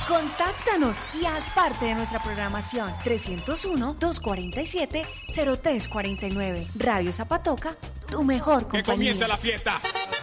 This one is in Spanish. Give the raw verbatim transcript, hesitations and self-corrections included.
Contáctanos y haz parte de nuestra programación. trescientos uno, doscientos cuarenta y siete, cero tres cuarenta y nueve. Radio Zapatoca, tu mejor compañía. ¡Que comience la fiesta!